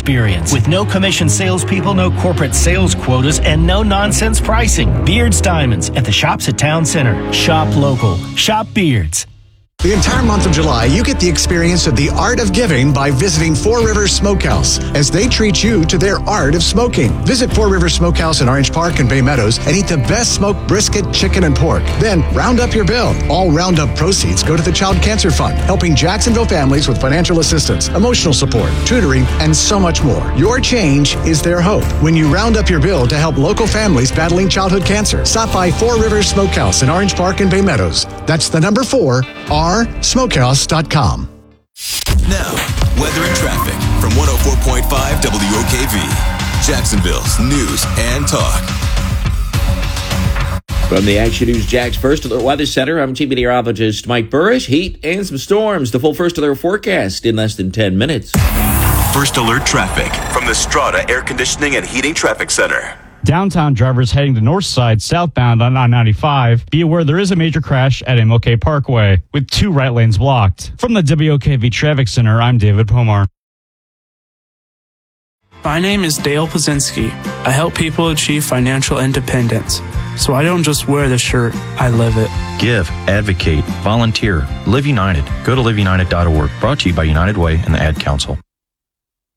experience. With no commission salespeople, no corporate sales quotas, and no nonsense pricing. Beards Diamonds at the shops at Town Center. Shop local. Shop Beards. The entire month of July, you get the experience of the art of giving by visiting Four Rivers Smokehouse as they treat you to their art of smoking. Visit Four Rivers Smokehouse in Orange Park and Bay Meadows and eat the best smoked brisket, chicken, and pork. Then round up your bill. All roundup proceeds go to the Child Cancer Fund, helping Jacksonville families with financial assistance, emotional support, tutoring, and so much more. Your change is their hope. When you round up your bill to help local families battling childhood cancer, stop by Four Rivers Smokehouse in Orange Park and Bay Meadows. That's the number 4, smokehouse.com. Now, weather and traffic from 104.5 WOKV, Jacksonville's news and talk. From the Action News Jax First Alert Weather Center, I'm Chief Meteorologist Mike Burrish. Heat and some storms. The full First Alert forecast in less than 10 minutes. First Alert traffic from the Strata Air Conditioning and Heating Traffic Center. Downtown drivers heading to north side southbound on I-95. Be aware there is a major crash at MLK Parkway with 2 right lanes blocked. From the WOKV Traffic Center, I'm David Pomar. My name is Dale Pazinski. I help people achieve financial independence. So I don't just wear the shirt, I live it. Give, advocate, volunteer, Live United. Go to liveunited.org. Brought to you by United Way and the Ad Council.